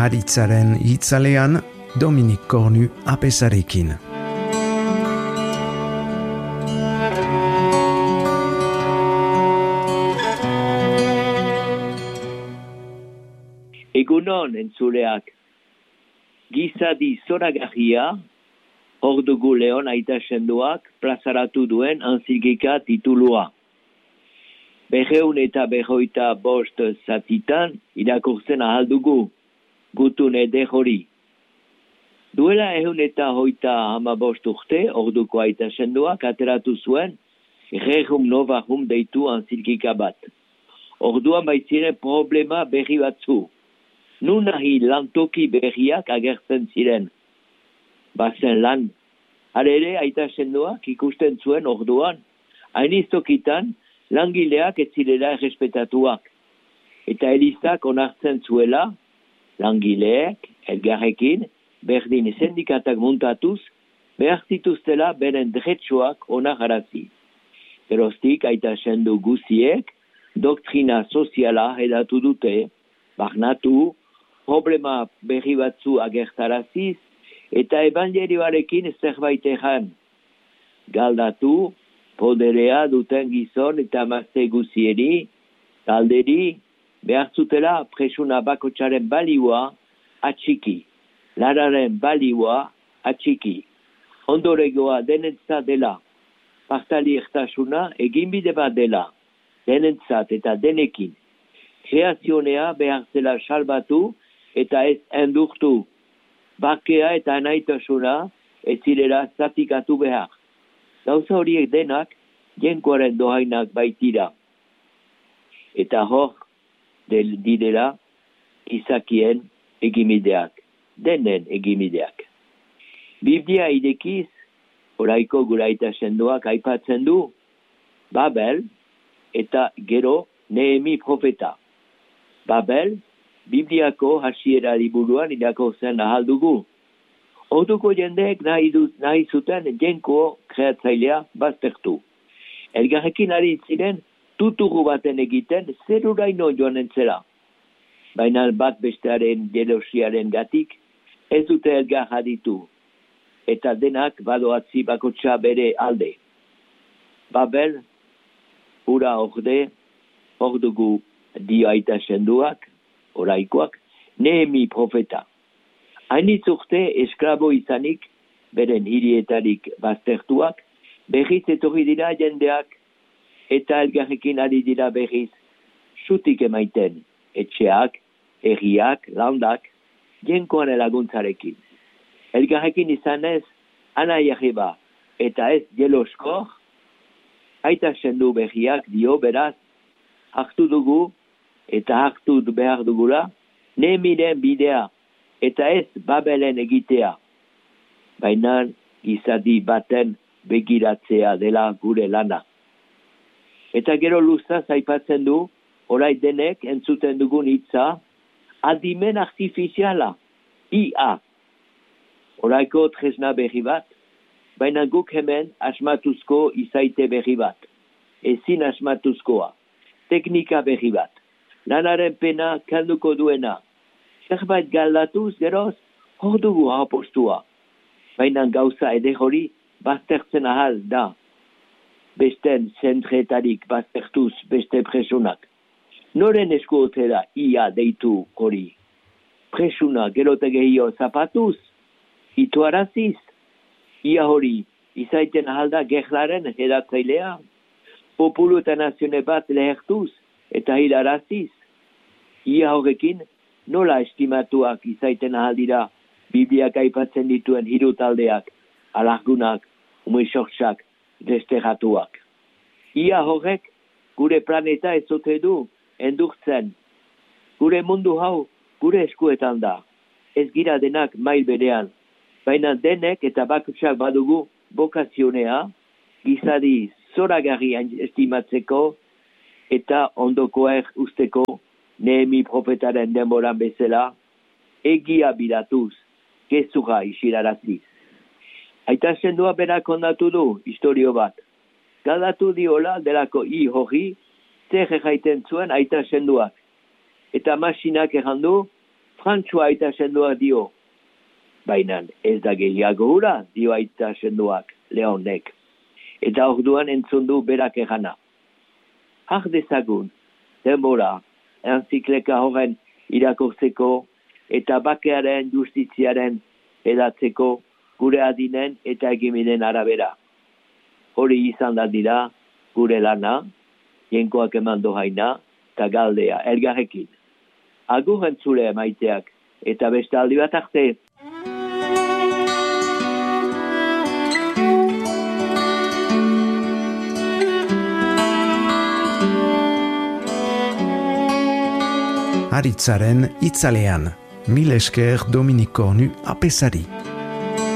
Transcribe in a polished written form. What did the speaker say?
Haritzaren hitzalean Dominik Kornu apesarekin. Egunon entzuleak, gizadi zoragarria, hor dugu Leon aita sendoak plazaratu duen antzilgika titulua. 255 zatitan irakurtzen ahal dugu, gutun eder hori. Duela 255 urte, orduko aita sendoak ateratu zuen, Rerum Novarum deitu antzilgika bat. Orduan baitziren problema berri batzu. Nun nahi lantoki berriak agertzen ziren. Bazen lan. Halere aita sendoak ikusten zuen orduan, hainiztokitan langileak ez zirela errespetatuak. Eta elizak onartzen zuela, langileek, elgarrekin, berdin sindikatak muntatuz, behar zituztela beren dretsuak onararazi. Geroztik aita sendo guziek, doktrina soziala edatu dute, barnatu, problema berri batzu agertaraziz, eta evangelioarekin zerbait egan. Galdatu, poderea duten gizon eta mazte guzieri, galderi, behar zutela presuna bakotsaren balioa atxiki, lararen balioa atxiki. Ondoregoa denentzat dela, partali ertasuna eginbide bat dela, denentzat eta denekin. Kreazionea behar zela salbatu, eta ez endurtu, bakea eta anaitasuna ez zirela zatikatu behar. Gauza horiek denak, jenkoaren dohainak baitira. Eta hor, direla, izakien egimideak, denen egimideak. Biblia idekiz, oraiko guraita sendoak aipatzen du, Babel eta gero Nehemi profeta. Babel, Bibliako hasiera liburuan irakurtzen ahal dugu. Orduko jendeek nahi zuten jenko kreatzailea baztertu. Elgarrekin ari ziren tuturu baten egiten zeruraino joan entzela. Baina bat bestearen jelosiaren gatik ez dute elgar aditu. Eta denak badoatzi bakotxa bere alde. Babel, ura orde, hor dugu dio aita senduak, oraikoak, Nehemi profeta. Hainitz urte esklabo izanik, beren hirietarik baztertuak, berriz etorri dira jendeak, eta elgarrekin ari dira berriz, sutik emaiten, etxeak, herriak, landak, jenkoan laguntzarekin. Elgarrekin izanez, ana jarriba, eta ez jeloskor, aita sendu berriak dio beraz, hartu dugu, eta hartu behar dugula, Nehemiren bidea, eta ez Babelen egitea. Baina gizadi baten begiratzea dela gure lana. Eta gero luzaz aipatzen du, orai denek entzuten dugun hitza, adimen artifiziala, IA. Oraiko tresna berri bat, baina guk hemen asmatuzko izaite berri bat. Ezin asmatuzkoa, teknika berri bat. Lanaren pena kanduko duena. Zerbait galdatuz geroz, hor dugu apostua. Baina gauza ede hori baztertzen ahal da. Besten zentretarik baztertuz beste presunak. Noren esku otera ia deitu hori. Presuna gerote gehio zapatuz, ituaraziz. Ia hori izaiten ahal da gerlaren edatzailea. Populu eta nazione bat lehertuz, eta hilaraziz. Ia horrekin, nola estimatuak izaiten ahal dira Bibliak aipatzen dituen hiru taldeak, alargunak, umexortsak, desterratuak. Ia horrek, gure planeta ez ote du, endurtzen. Gure mundu hau, gure eskuetan da. Ez gira denak mail berean. Baina denek eta bakutsak badugu bokazionea, gizadi zoragarri estimatzeko, eta ondokoer usteko Nehemi profetaren denboran bezala, egia bidatuz, gezurra isiraraziz. Aita sendoa berak ondatu du, historio bat. Galdatu diola delako hori, zer erraiten zuen aita sendoak. Eta masinak errandu, Frantzua aita sendoak dio. Baina ez da gehiago hura, dio aita sendoak, Leonek. Eta orduan entzun du berak egana. Har dezagun, denbora, entzikleka horren irakurtzeko eta bakearen justiziaren edatzeko gure adinen eta egimenen arabera. Hori izan da dira gure lana, jenkoak eman dohaina, eta galdea, elgarrekin. Agur entzule maiteak, eta beste aldi bat arte. Aritzaren itzalean, mil esker Dominik Kornu apesari.